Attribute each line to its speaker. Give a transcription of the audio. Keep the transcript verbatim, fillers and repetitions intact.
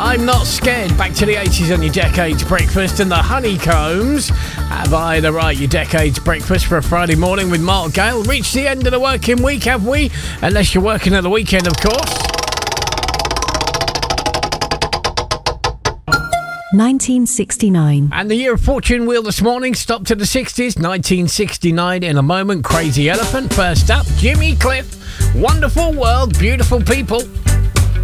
Speaker 1: I'm Not Scared. Back to the eighties on your Decades Breakfast, and the Honeycombs have either right your Decades Breakfast for a Friday morning with Mark Gale. Reached the end of the working week, have we? Unless you're working at the weekend, of course.
Speaker 2: nineteen sixty-nine.
Speaker 1: And the year of fortune wheel this morning stopped to the sixties. nineteen sixty-nine in a moment. Crazy Elephant. First up, Jimmy Cliff. Wonderful World, Beautiful People.